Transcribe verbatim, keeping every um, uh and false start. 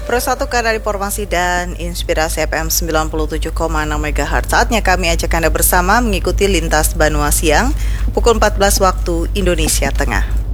Persatu Kanal Informasi dan Inspirasi F M sembilan puluh tujuh koma enam megahertz. Saatnya kami ajak Anda bersama mengikuti Lintas Banua Siang pukul empat belas waktu Indonesia Tengah.